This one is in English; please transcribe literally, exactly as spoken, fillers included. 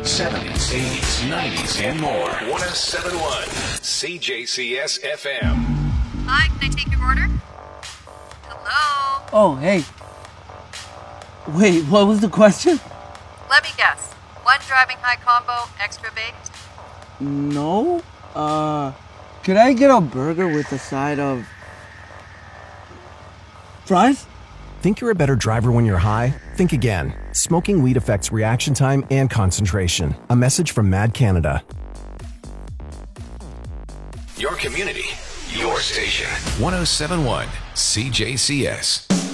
seventies, eighties, nineties, and more. one oh seven point one C J C S F M. Hi, can I take your order? Hello? Oh, hey. Wait, what was the question? Let me guess. One driving high combo, extra baked? No. Uh, could I get a burger with a side of fries? Think you're a better driver when you're high? Think again. Smoking weed affects reaction time and concentration. A message from Mad Canada. Your community, your station. one oh seven point one C J C S.